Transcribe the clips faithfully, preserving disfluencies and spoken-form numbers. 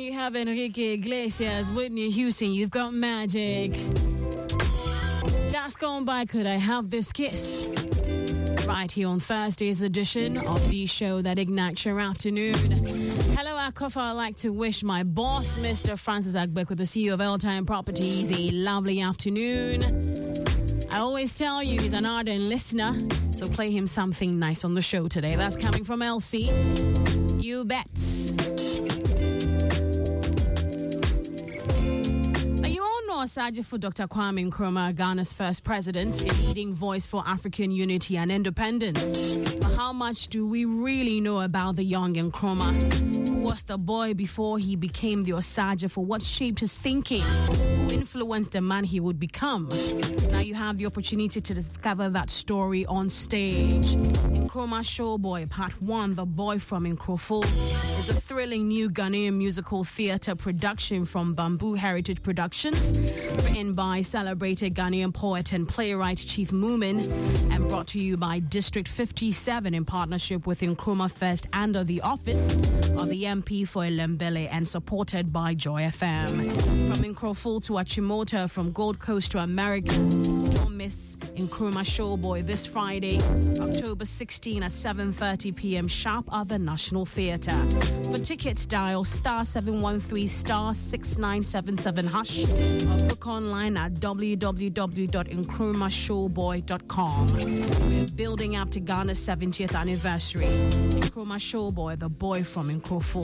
you have Enrique Iglesias, Whitney Houston, You've Got Magic. Just gone by, Could I Have This Kiss? Right here on Thursday's edition of the show that ignites your afternoon. Hello, Akofa. I'd like to wish my boss, Mister Francis Agbeko, the C E O of L-Time Properties, a lovely afternoon. I always tell you he's an ardent listener, so play him something nice on the show today. That's coming from L C. You bet. Aside for Doctor Kwame Nkrumah, Ghana's first president, a leading voice for African unity and independence. But how much do we really know about the young Nkrumah? Who was the boy before he became the Osagyefo? For what shaped his thinking? Who influenced the man he would become? Now you have the opportunity to discover that story on stage. Nkrumah Showboy, Part one, The Boy from Nkrofo, is a thrilling new Ghanaian musical theatre production from Bamboo Heritage Productions, written by celebrated Ghanaian poet and playwright Chief Moomin, and brought to you by District fifty-seven in partnership with Nkrumah Fest and the Office of the M P for Elembele, and supported by Joy F M. From Nkrofo to Achimota, from Gold Coast to America, don't miss Nkrumah Showboy this Friday, October sixteenth at seven thirty p.m. sharp at the National Theatre. For tickets, dial star seven one three star six nine seven seven hash or book online at w w w dot nkrumah showboy dot com. We're building up to Ghana's seventieth anniversary. Nkrumah Showboy, the boy from Nkrofo.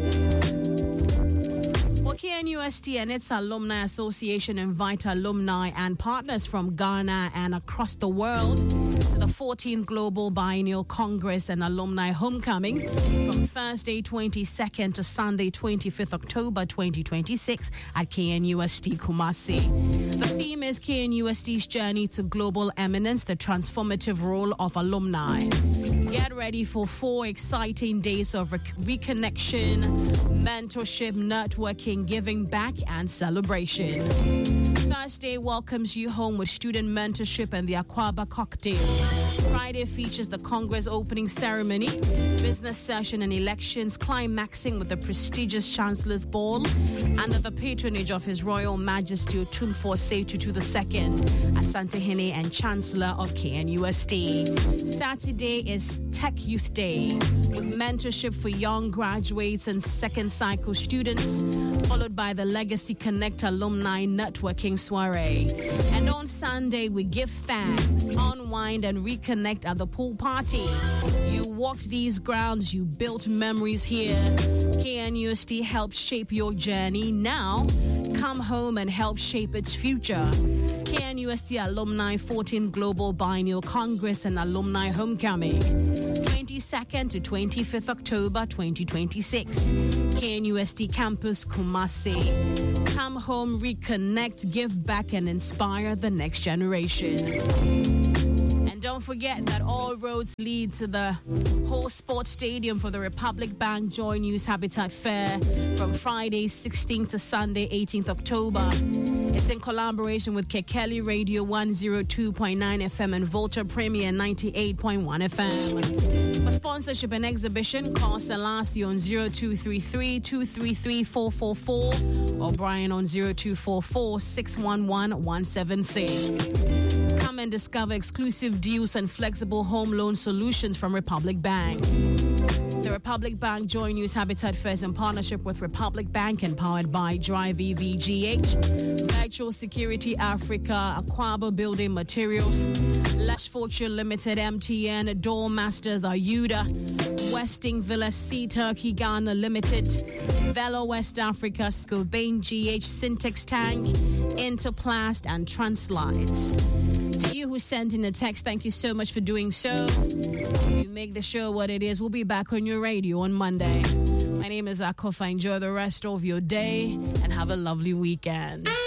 Well, K N U S T and its Alumni Association invite alumni and partners from Ghana and across the world to the fourteenth Global Biennial Congress and Alumni Homecoming from Thursday twenty-second to Sunday twenty-fifth October twenty twenty-six at K N U S T Kumasi. The theme is K N U S T's Journey to Global Eminence, the transformative role of alumni. Get ready for four exciting days of rec- reconnection, mentorship, networking, giving back, and celebration. Thursday welcomes you home with student mentorship and the Aquaba cocktail. Friday features the Congress opening ceremony, business session, and elections, climaxing with the prestigious Chancellor's Ball under the patronage of His Royal Majesty Otumfuo Osei-Tutu the Second, Asante-Hene and Chancellor of K N U S T. Saturday is Tech Youth Day, with mentorship for young graduates and second cycle students, followed by the Legacy Connect Alumni Networking Soiree. And on Sunday, we give thanks, unwind, and reconnect at the pool party. You walked these grounds, you built memories here. K N U S T helped shape your journey. Now, come home and help shape its future. K N U S T Alumni fourteenth Global Biennial Congress and Alumni Homecoming, twenty-second to twenty-fifth October twenty twenty-six. K N U S T Campus Kumasi. Come home, reconnect, give back, and inspire the next generation. And don't forget that all roads lead to the whole sports stadium for the Republic Bank Joy News Habitat Fair from Friday sixteenth to Sunday eighteenth October. It's in collaboration with Kekeli Radio one oh two point nine F M and Volta Premier ninety-eight point one F M. For sponsorship and exhibition, call Selassie on zero two three three, two three three, four four four or Brian on zero two four four, six one one, one seven six. Come and discover exclusive deals and flexible home loan solutions from Republic Bank. The Republic Bank Joy News Habitat Fair is in partnership with Republic Bank and powered by Drive E V G H, Virtual Security Africa, Aquaba Building Materials, Lush Fortune Limited, M T N, Door Masters, Ayuda, Westing Villa Sea Turkey Ghana Limited, Velo West Africa, Scobain G H, Syntex Tank, Interplast, and Translites. To you who sent in a text, thank you so much for doing so. You make the show what it is. We'll be back on your radio on Monday. My name is Akofa. Enjoy the rest of your day and have a lovely weekend.